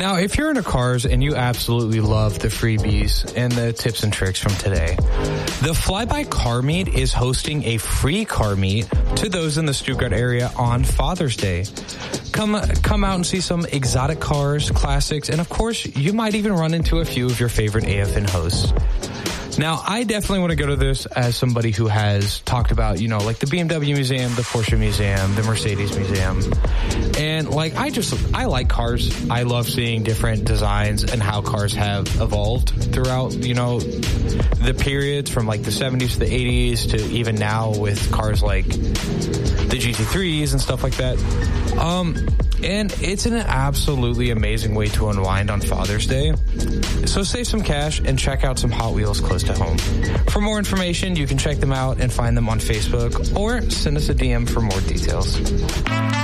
Now, if you're into cars and you absolutely love the freebies and the tips and tricks from today, the Flyby Car Meet is hosting a free car meet to those in the Stuttgart area on Father's Day. Come out and see some exotic cars, classics, and of course, you might even run into a few of your favorite AFN hosts. Now, I definitely want to go to this as somebody who has talked about, like the BMW Museum, the Porsche Museum, the Mercedes Museum. And I like cars. I love seeing different designs and how cars have evolved throughout, the periods from like the 70s to the 80s to even now with cars like the GT3s and stuff like that. And it's an absolutely amazing way to unwind on Father's Day. So save some cash and check out some Hot Wheels close to home. For more information, you can check them out and find them on Facebook or send us a DM for more details.